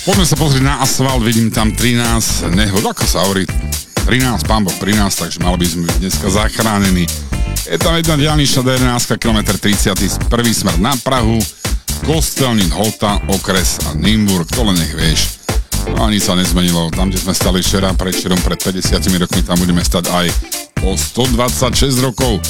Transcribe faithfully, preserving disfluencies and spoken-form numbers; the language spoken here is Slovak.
Poďme sa pozrieť na asfalt, vidím tam trinásť nehod, ako sa hovorí, trinásť, pán Boh trinásť, takže mal by sme byť dneska zachránení. Je tam jedna diaľničná dé jedenásť, kilometr tridsiaty prvý smer na Prahu, Kostelník, Hota, okres a Nymburk, to len nech vieš. No a nič sa nezmenilo, tam, kde sme stali včera, predvčerom, pred päťdesiatimi rokmi, tam budeme stať aj o stodvadsaťšesť rokov.